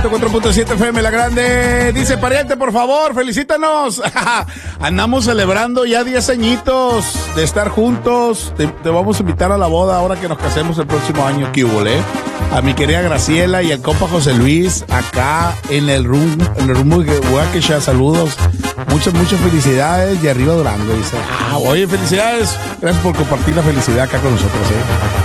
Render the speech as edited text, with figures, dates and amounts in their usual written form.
4.7 FM, La Grande. Dice, pariente, por favor, felicítanos. Andamos celebrando ya 10 añitos de estar juntos. Te vamos a invitar a la boda ahora que nos casemos el próximo año. ¿Qué hubo, A mi querida Graciela y al compa José Luis, acá en el rumbo de Huaquecha. Saludos. Muchas felicidades. Y arriba Durango, dice. Oye, felicidades. Gracias por compartir la felicidad acá con nosotros,